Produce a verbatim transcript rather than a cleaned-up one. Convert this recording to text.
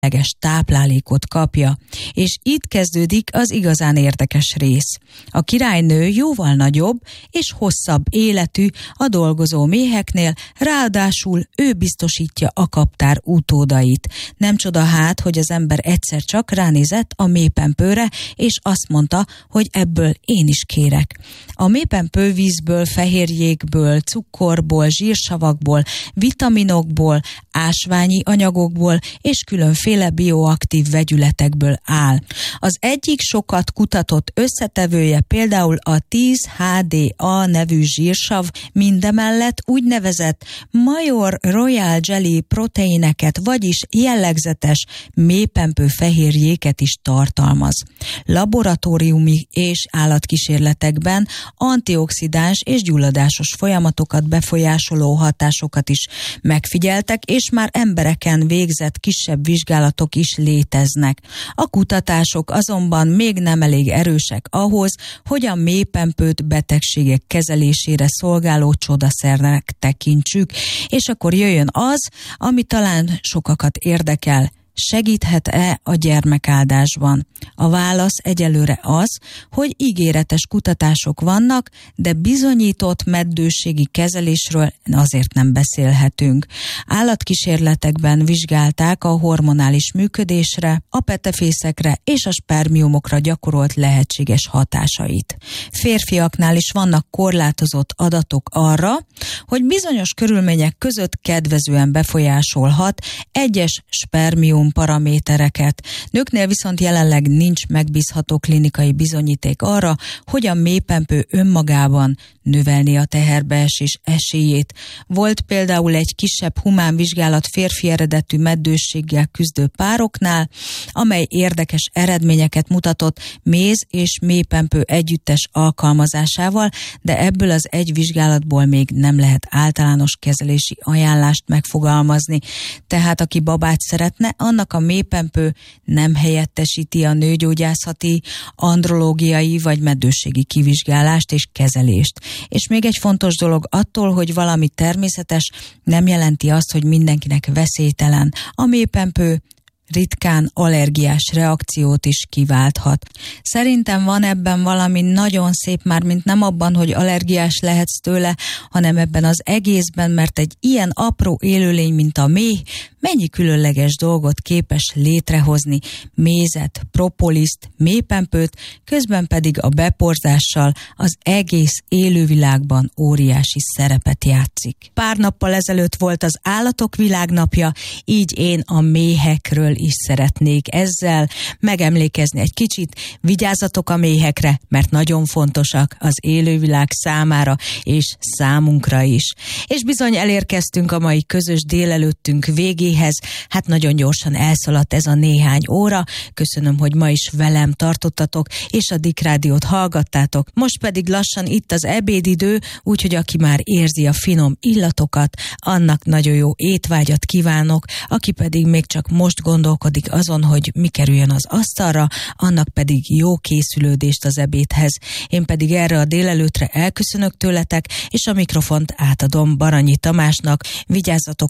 táplálékot kapja. És itt kezdődik az igazán érdekes rész. A királynő jóval nagyobb és hosszabb életű a dolgozó méheknél, ráadásul ő biztosítja a kaptár utódait. Nem csoda hát, hogy az ember egyszer csak ránézett a méhpempőre, és azt mondta, hogy ebből én is kérek. A méhpempő vízből, fehérjékből, cukorból, zsírsavakból, vitaminokból, ásványi anyagokból és különféle bioaktív vegyületekből áll. Az egyik sokat kutatott összetevője például a tíz há dé á nevű zsírsav, mindemellett úgynevezett Major Royal Jelly proteineket, vagyis jellegzetes méhpempő fehérjéket is tartalmaz. Laboratóriumi és állatkísérletekben antioxidáns és gyulladásos folyamatokat befolyásoló hatásokat is megfigyeltek, és már embereken végzett kisebb vizsgálatok is léteznek. A kutatások azonban még nem elég erősek ahhoz, hogy a méhpempőt betegségek kezelésére szolgáló csodaszernek tekintsük, és akkor jöjjön az, ami talán sokakat érdekel. Segíthet-e a gyermekáldásban? A válasz egyelőre az, hogy ígéretes kutatások vannak, de bizonyított meddőségi kezelésről azért nem beszélhetünk. Állatkísérletekben vizsgálták a hormonális működésre, a petefészekre és a spermiumokra gyakorolt lehetséges hatásait. Férfiaknál is vannak korlátozott adatok arra, hogy bizonyos körülmények között kedvezően befolyásolhat egyes spermium paramétereket. Nőknél viszont jelenleg nincs megbízható klinikai bizonyíték arra, hogy a méhpempő önmagában növelni a teherbeesés esélyét. Volt például egy kisebb humán vizsgálat férfi eredetű meddősséggel küzdő pároknál, amely érdekes eredményeket mutatott méz és méhpempő együttes alkalmazásával, de ebből az egy vizsgálatból még nem lehet általános kezelési ajánlást megfogalmazni. Tehát aki babát szeretne, annak a méhpempő nem helyettesíti a nőgyógyászati, andrológiai vagy meddőségi kivizsgálást és kezelést. És még egy fontos dolog, attól, hogy valami természetes, nem jelenti azt, hogy mindenkinek veszélytelen. A méhpempő ritkán allergiás reakciót is kiválthat. Szerintem van ebben valami nagyon szép, már mint nem abban, hogy allergiás lehetsz tőle, hanem ebben az egészben, mert egy ilyen apró élőlény, mint a méh, mennyi különleges dolgot képes létrehozni, mézet, propoliszt, méhpempőt, közben pedig a beporzással az egész élővilágban óriási szerepet játszik. Pár nappal ezelőtt volt az Állatok Világnapja, így én a méhekről is szeretnék ezzel megemlékezni egy kicsit. Vigyázzatok a méhekre, mert nagyon fontosak az élővilág számára és számunkra is. És bizony elérkeztünk a mai közös délelőttünk végéhez. Hát nagyon gyorsan elszaladt ez a néhány óra. Köszönöm, hogy ma is velem tartottatok, és a Dick Rádiót hallgattátok. Most pedig lassan itt az ebédidő, úgyhogy aki már érzi a finom illatokat, annak nagyon jó étvágyat kívánok, aki pedig még csak most gondolkodik azon, hogy mi kerüljön az asztalra, annak pedig jó készülődést az ebédhez. Én pedig erre a délelőtre elköszönök tőletek, és a mikrofont átadom Baranyi Tamásnak. Vigyázzatok